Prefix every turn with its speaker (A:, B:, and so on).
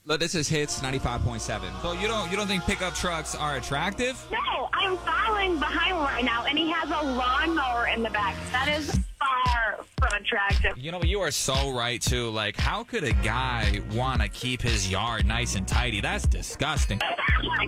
A: Look, this is Hits 95.7. So you don't think pickup trucks are attractive?
B: No, I'm following behind one right now, and he has a lawnmower in the back. That is far from attractive.
A: You know, you are so right, too. Like, how could a guy want to keep his yard nice and tidy? That's disgusting.